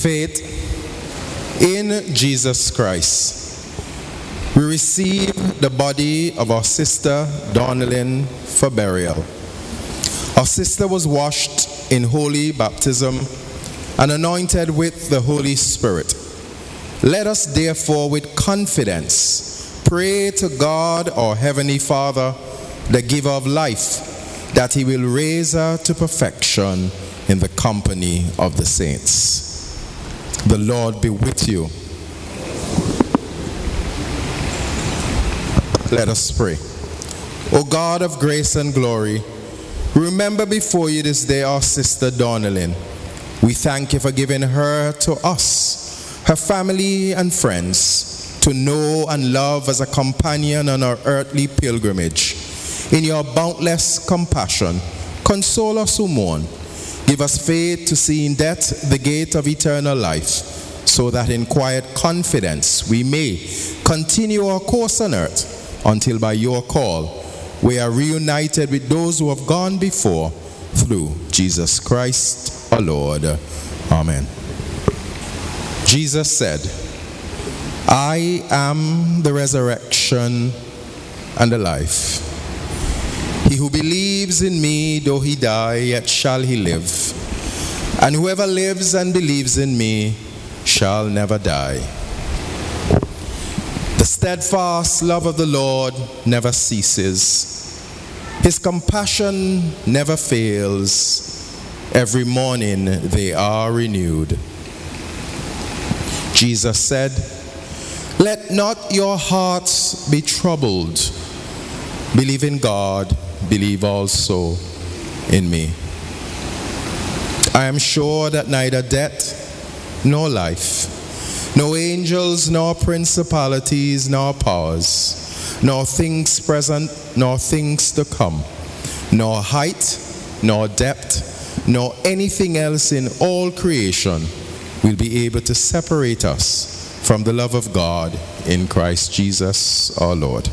faith in Jesus Christ, we receive the body of our sister Donnelly for burial. Our sister was washed in holy baptism and anointed with the Holy Spirit. Let us therefore with confidence pray to God, our Heavenly Father, the giver of life, that he will raise her to perfection in the company of the saints. The Lord be with you. Let us pray. O God of grace and glory, remember before you this day our sister Donnelly. We thank you for giving her to us, her family and friends, to know and love as a companion on our earthly pilgrimage. In your boundless compassion, console us who mourn. Give us faith to see in death the gate of eternal life, so that in quiet confidence we may continue our course on earth until by your call we are reunited with those who have gone before, through Jesus Christ our Lord. Amen. Jesus said, I am the resurrection and the life. He who believes in me, though he die, yet shall he live. And whoever lives and believes in me shall never die. The steadfast love of the Lord never ceases. His compassion never fails. Every morning they are renewed. Jesus said, let not your hearts be troubled. Believe in God, believe also in me. I am sure that neither death nor life, no angels nor principalities nor powers, nor things present nor things to come, nor height nor depth, nor anything else in all creation will be able to separate us from the love of God in Christ Jesus our Lord.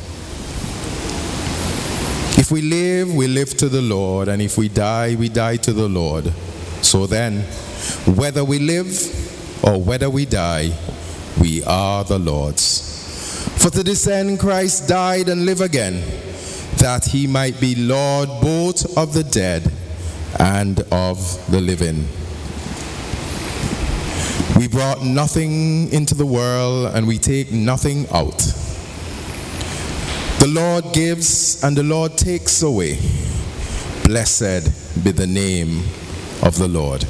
If we live to the Lord, and if we die to the Lord. So then, whether we live or whether we die, we are the Lord's. For to this end Christ died and lived again, that he might be Lord both of the dead and of the living. We brought nothing into the world, and we take nothing out. The Lord gives and the Lord takes away. Blessed be the name of the Lord.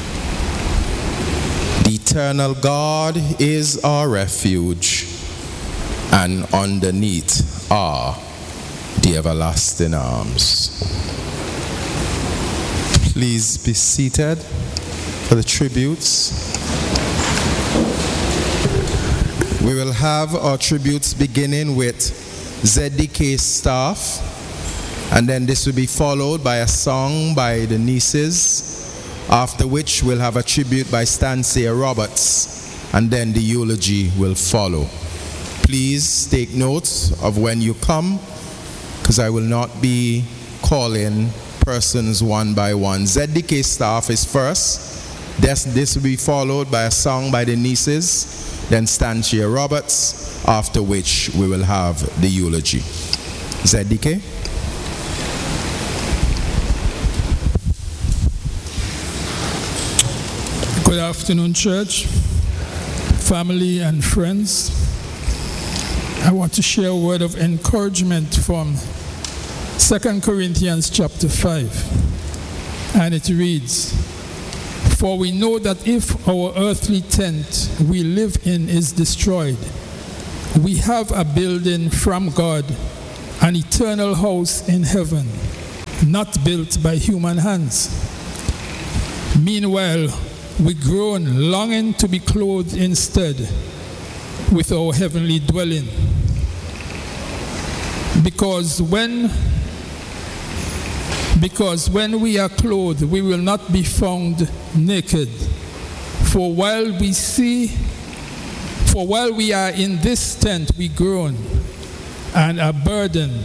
The eternal God is our refuge, and underneath are the everlasting arms. Please be seated for the tributes. We will have our tributes beginning with ZDK staff, and then this will be followed by a song by the nieces, after which we'll have a tribute by Stancia Roberts, and then the eulogy will follow. Please take note of when you come, because I will not be calling persons one by one. ZDK staff is first. This will be followed by a song by the nieces, then Stancia Roberts, after which we will have the eulogy. ZDK. Good afternoon, church, family, and friends. I want to share a word of encouragement from 2 Corinthians chapter 5. And it reads, for we know that if our earthly tent we live in is destroyed, we have a building from God, an eternal house in heaven, not built by human hands. Meanwhile, we groan, longing to be clothed instead with our heavenly dwelling. Because when we are clothed, we will not be found naked. For while we are in this tent, we groan and are burdened,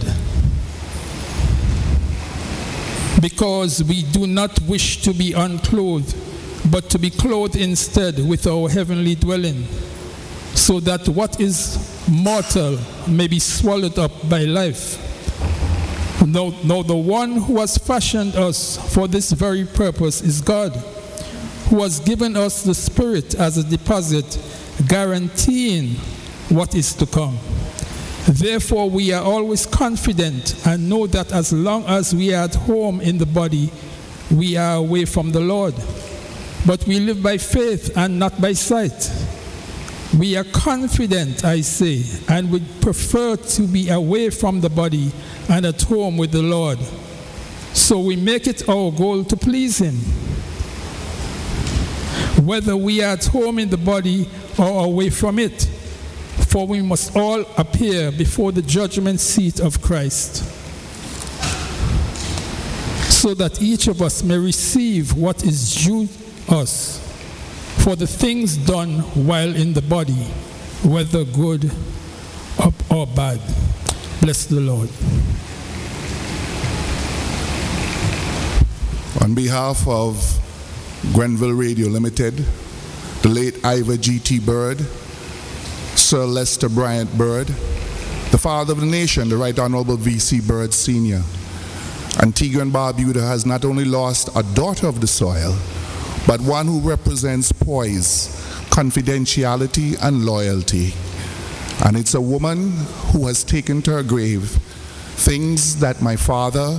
because we do not wish to be unclothed, but to be clothed instead with our heavenly dwelling, so that what is mortal may be swallowed up by life. Now the one who has fashioned us for this very purpose is God, who has given us the Spirit as a deposit, guaranteeing what is to come. Therefore, we are always confident and know that as long as we are at home in the body, we are away from the Lord. But we live by faith and not by sight. We are confident, I say, and would prefer to be away from the body and at home with the Lord. So we make it our goal to please Him, whether we are at home in the body or away from it. For we must all appear before the judgment seat of Christ, so that each of us may receive what is due us for the things done while in the body, whether good or bad. Bless the Lord. On behalf of Grenville Radio Limited, the late Ivor G.T. Bird, Sir Lester Bryant Bird, the father of the nation, the Right Honorable V.C. Bird Sr., Antigua and Barbuda has not only lost a daughter of the soil, but one who represents poise, confidentiality, and loyalty. And it's a woman who has taken to her grave things that my father,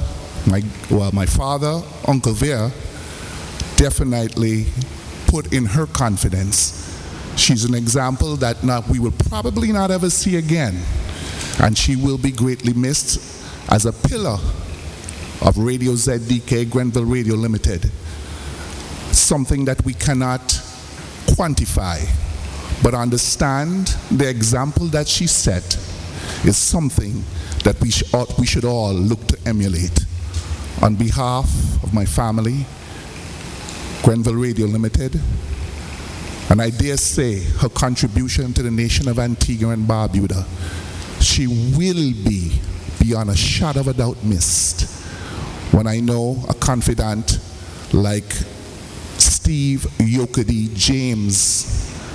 Uncle Vera, definitely put in her confidence. She's an example that we will probably not ever see again, and she will be greatly missed as a pillar of Radio ZDK, Grenville Radio Limited. Something that we cannot quantify, but understand the example that she set is something that we should all look to emulate. On behalf of my family, Grenville Radio Limited, and I dare say her contribution to the nation of Antigua and Barbuda, she will be beyond a shadow of a doubt missed when I know a confidant like Steve Yokadi James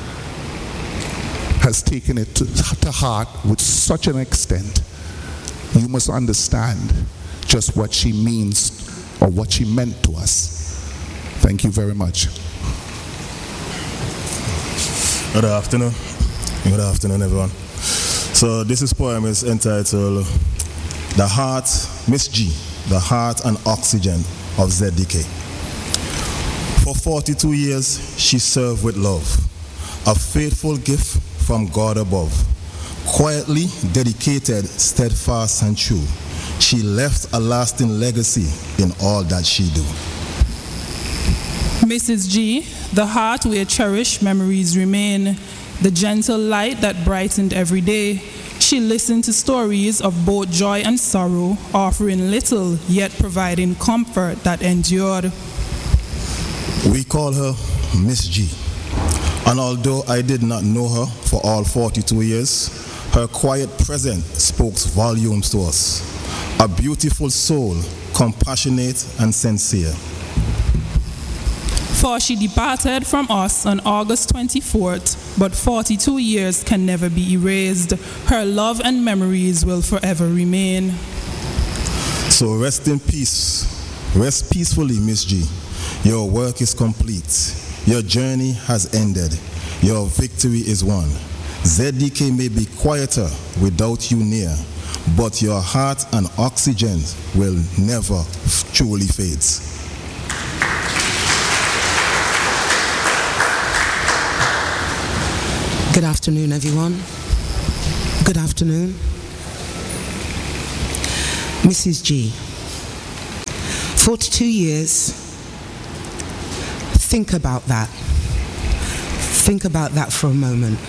has taken it to heart with such an extent. You must understand just what she means or what she meant to us. Thank you very much. Good afternoon. Good afternoon, everyone. So this poem is entitled The Heart, Miss G, The Heart and Oxygen of ZDK. For 42 years, she served with love, a faithful gift from God above. Quietly, dedicated, steadfast, and true, she left a lasting legacy in all that she do. Mrs. G, the heart where cherished memories remain, the gentle light that brightened every day. She listened to stories of both joy and sorrow, offering little yet providing comfort that endured. We call her Miss G, and although I did not know her for all 42 years, her quiet presence spoke volumes to us. A beautiful soul, compassionate and sincere. For she departed from us on August 24th, but 42 years can never be erased. Her love and memories will forever remain. So rest in peace. Rest peacefully, Miss G. Your work is complete. Your journey has ended. Your victory is won. ZDK may be quieter without you near, but your heart and oxygen will never truly fade. Good afternoon, everyone. Good afternoon. Mrs. G, 42 years. Think about that. Think about that for a moment.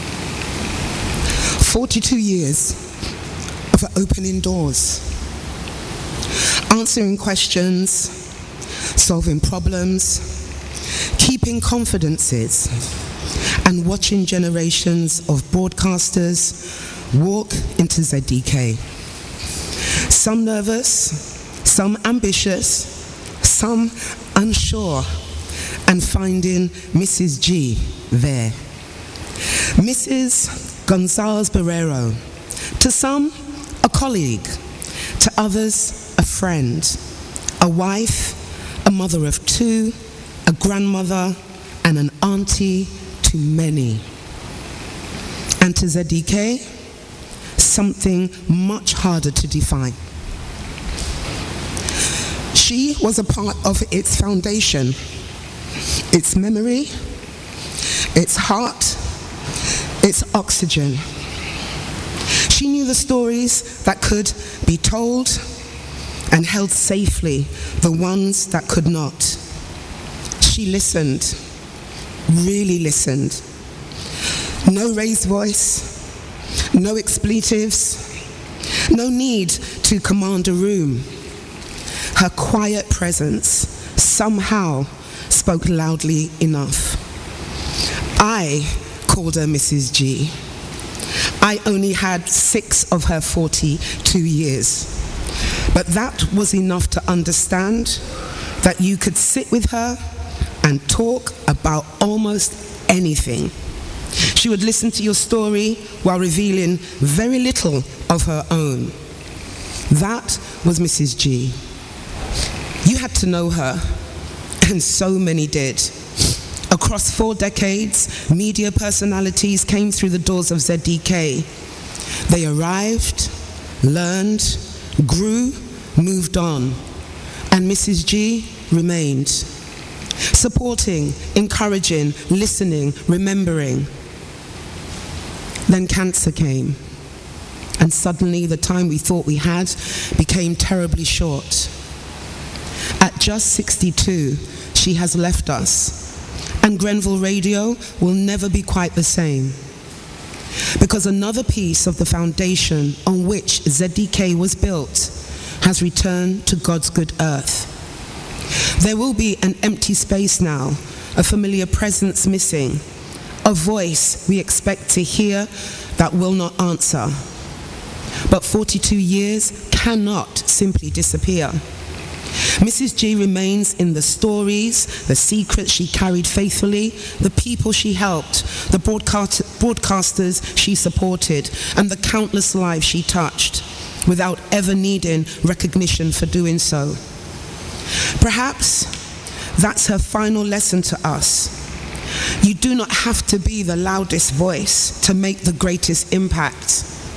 42 years of opening doors, answering questions, solving problems, keeping confidences, and watching generations of broadcasters walk into ZDK. Some nervous, some ambitious, some unsure, and finding Mrs. G there. Mrs. Gonzalez Barrero, to some, a colleague, to others, a friend, a wife, a mother of two, a grandmother, and an auntie to many. And to ZDK, something much harder to define. She was a part of its foundation, its memory, its heart, its oxygen. She knew the stories that could be told and held safely the ones that could not. She listened, really listened. No raised voice, no expletives, no need to command a room. Her quiet presence somehow spoke loudly enough. I called her Mrs. G. I only had 6 of her 42 years. But that was enough to understand that you could sit with her and talk about almost anything. She would listen to your story while revealing very little of her own. That was Mrs. G. You had to know her, and so many did. Across 4 decades, media personalities came through the doors of ZDK. They arrived, learned, grew, moved on, and Mrs. G remained. Supporting, encouraging, listening, remembering. Then cancer came, and suddenly the time we thought we had became terribly short. At just 62, she has left us, and Grenville Radio will never be quite the same. Because another piece of the foundation on which ZDK was built has returned to God's good earth. There will be an empty space now, a familiar presence missing, a voice we expect to hear that will not answer. But 42 years cannot simply disappear. Mrs. G remains in the stories, the secrets she carried faithfully, the people she helped, the broadcasters she supported, and the countless lives she touched, without ever needing recognition for doing so. Perhaps that's her final lesson to us. You do not have to be the loudest voice to make the greatest impact.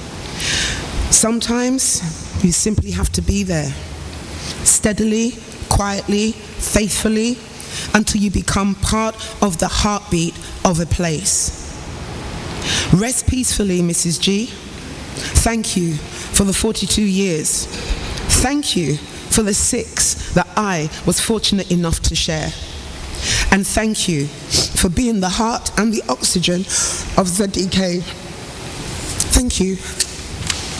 Sometimes you simply have to be there, steadily, quietly, faithfully, until you become part of the heartbeat of a place. Rest peacefully, Mrs. G. Thank you for the 42 years. Thank you for the 6 that I was fortunate enough to share. And thank you for being the heart and the oxygen of ZDK. Thank you.